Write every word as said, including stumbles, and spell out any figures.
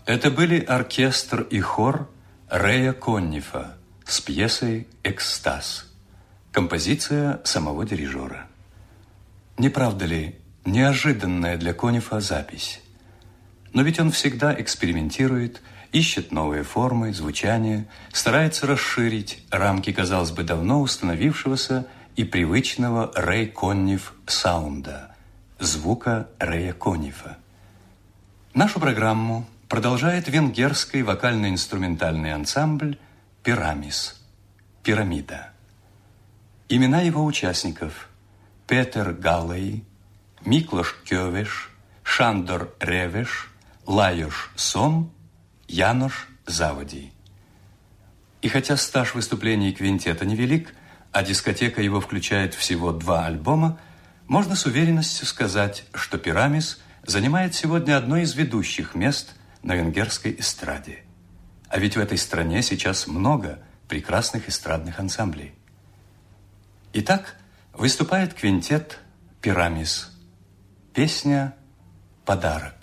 Это были оркестр и хор Рея Коннифа с пьесой «Экстаз». Композиция самого дирижера. Не правда ли, неожиданная для Коннифа запись? Но ведь он всегда экспериментирует, ищет новые формы, звучания, старается расширить рамки, казалось бы, давно установившегося и привычного Рей Конниф саунда, звука Рея Коннифа. Нашу программу продолжает венгерский вокально-инструментальный ансамбль «Пирамис» – «Пирамида». Имена его участников – Петер Галлей, Миклош Кёвеш, Шандор Ревеш, Лайош Сом, Янош Заводий. И хотя стаж выступлений квинтета невелик, а дискотека его включает всего два альбома, можно с уверенностью сказать, что «Пирамис» занимает сегодня одно из ведущих мест на венгерской эстраде. А ведь в этой стране сейчас много прекрасных эстрадных ансамблей. Итак, выступает квинтет «Пирамис». Песня «Подарок».